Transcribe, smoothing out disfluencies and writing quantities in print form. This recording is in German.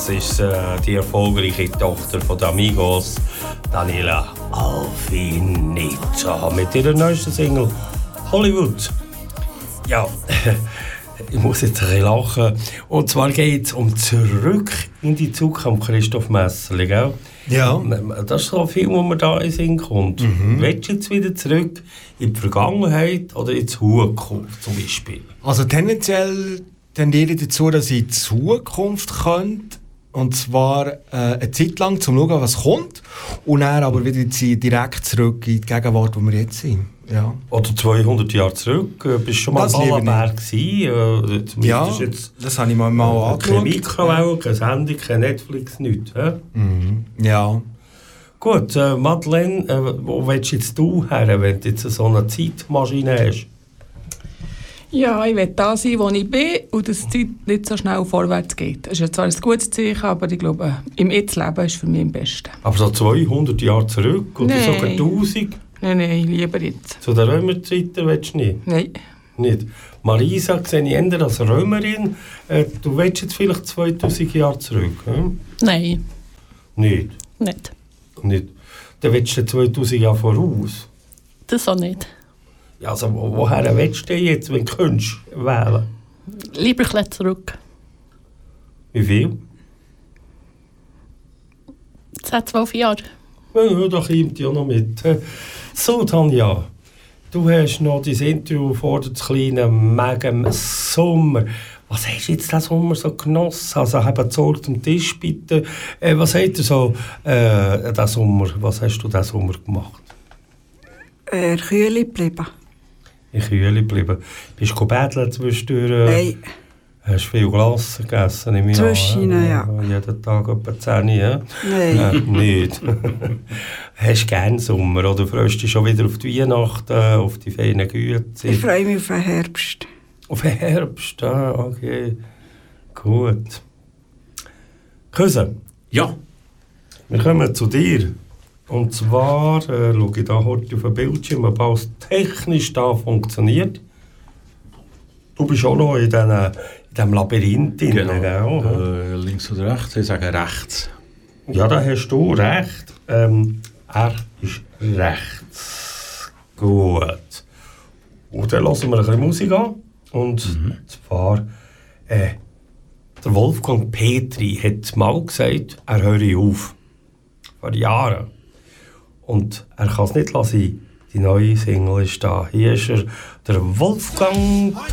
das ist die erfolgreiche Tochter von den Amigos, Daniela Alfinita, mit ihrer neuesten Single Hollywood. Ja, ich muss jetzt ein bisschen lachen. Und zwar geht es um «Zurück in die Zukunft», Christoph Messerli, gell? Ja. Das ist so ein Film, wo man da in den Sinn kommt. Willst du jetzt wieder zurück in die Vergangenheit oder in die Zukunft zum Beispiel? Also tendenziell tendiere ich dazu, dass ich in die Zukunft könnte. Und zwar eine Zeit lang, um zu schauen, was kommt. Und dann aber wieder direkt zurück in die Gegenwart, wo wir jetzt sind. Ja. Oder 200 Jahre zurück. Bist du schon mal in Ballenberg gewesen? Ja, das habe ich mal angeschaut. Keine Mikrowelle, kein Handy, kein Netflix, nichts. Ja. Gut, Madeleine, wo willst jetzt du her, wenn du jetzt so eine Zeitmaschine hast? Ja, ich will da sein, wo ich bin und dass die Zeit nicht so schnell vorwärts geht. Das ist zwar ein gutes Zeichen, aber ich glaube, im Jetzt-Leben ist für mich am besten. Aber so 200 Jahre zurück oder sogar 1000? Nein, lieber jetzt. Zu den Römerzeiten willst du nicht? Nein. Nicht? Marisa, sehe ich eher als Römerin. Du willst jetzt vielleicht 2000 Jahre zurück? Nein. Nicht? Nicht. Dann willst du 2000 Jahre voraus? Das auch nicht. Ja, also woher willst du jetzt, wenn du könntest, wählen? Lieber ein bisschen zurück. Wie viel? 10, 12 Jahre. Ja, da kommt ja noch mit. So, Tanja, du hast noch dein Interview vor dem kleinen Megem Sommer. Was hast du jetzt diesen Sommer so genossen? Also, eben zurück zum Tisch, bitte. Was hat so diesen Sommer, was hast du diesen Sommer gemacht? Kühle geblieben. In Kühle geblieben. Bist du betteln zwischendurch? Nein. Hast du viel Glas gegessen? Zwischen, ja. Jeden Tag etwa 10, ja? Nein. Nicht. Hast du gerne Sommer oder freust du dich schon wieder auf die Weihnachten, auf die feinen Güte? Ich freue mich auf den Herbst. Auf den Herbst, okay. Gut. Küsse. Ja. Wir kommen zu dir. Und zwar schaue ich da heute auf den Bildschirm, ob alles technisch da funktioniert. Du bist auch noch in diesem Labyrinth drin. Genau. Links oder rechts? Ich sage rechts. Ja, da hast du recht. Er ist rechts. Gut. Und dann hören wir ein bisschen Musik an. Und zwar, der Wolfgang Petri hat mal gesagt, er höre auf. Vor Jahren. Und er kann es nicht lassen. Die neue Single ist da. Hier ist er, der Wolfgang